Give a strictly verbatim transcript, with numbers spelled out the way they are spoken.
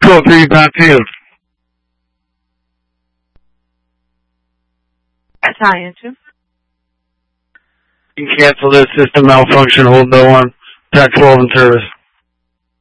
Code three, back to you. That's high into. You can cancel this system malfunction, hold no one. Pack twelve in service.